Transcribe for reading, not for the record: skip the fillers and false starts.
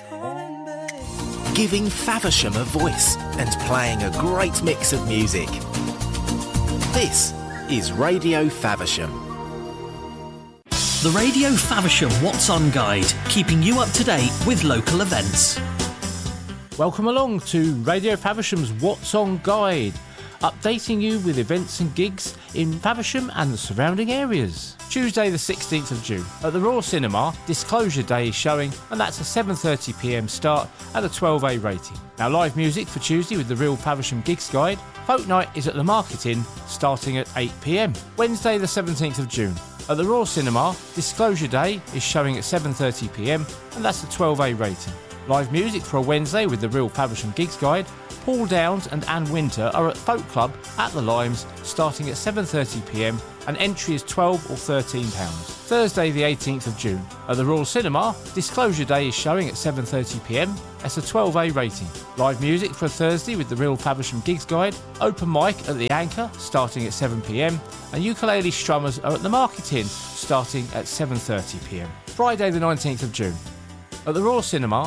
Giving Faversham a voice and playing a great mix of music. This is Radio Faversham. The Radio Faversham What's On Guide, keeping you up to date with local events. Welcome along to Radio Faversham's What's On Guide, updating you with events and gigs in Faversham and the surrounding areas. Tuesday the 16th of June at the Royal Cinema, Disclosure Day is showing, and that's a 7:30pm start at a 12A rating. Now live music for Tuesday with the Real Faversham Gigs Guide. Folk Night is at the Market Inn starting at 8pm. Wednesday the 17th of June at the Royal Cinema, Disclosure Day is showing at 7:30pm, and that's a 12A rating. Live music for a Wednesday with the Real Faversham Gigs Guide. Paul Downs and Anne Winter are at Folk Club at the Limes starting at 7:30pm, and entry is £12 or £13. Thursday the 18th of June at the Royal Cinema, Disclosure Day is showing at 7:30pm. That's a 12A rating. Live music for a Thursday with the Real Faversham Gigs Guide. Open mic at the Anchor starting at 7pm, and ukulele strummers are at the Market Inn starting at 7:30pm. Friday the 19th of June at the Royal Cinema,